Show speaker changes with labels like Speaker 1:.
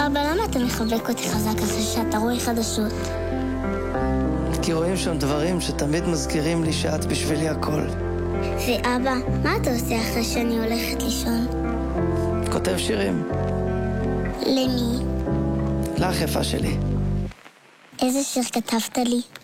Speaker 1: אבא, למה אתה מחבק אותי חזק אחרי שאתה רואה חדשות?
Speaker 2: כי רואים שם דברים שתמיד מזכירים לי שאת בשבילי הכל.
Speaker 1: ואבא, מה אתה עושה אחרי שאני הולכת לישון?
Speaker 2: כותב שירים.
Speaker 1: למי?
Speaker 2: לך יפה שלי.
Speaker 1: איזה שיר כתבת לי?